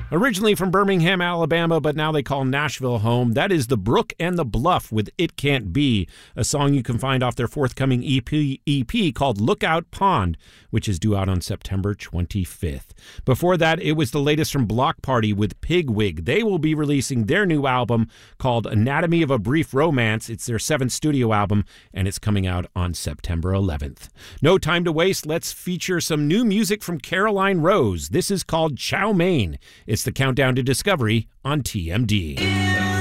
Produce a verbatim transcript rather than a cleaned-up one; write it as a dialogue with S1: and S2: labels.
S1: Originally from Birmingham, Alabama, but now they call Nashville home. That is The Brook and the Bluff with It Can't Be, a song you can find off their forthcoming E P, E P called Lookout Pond, which is due out on September twenty-fifth. Before that, it was the latest from Block Party with Pigwig. They will be releasing their new album called Anatomy of a Brief Romance. It's their seventh studio album, and it's coming out on September eleventh. No time to waste. Let's feature some new music from Caroline Rose. This is called Chow Mein. It's the Countdown to Discovery on T M D.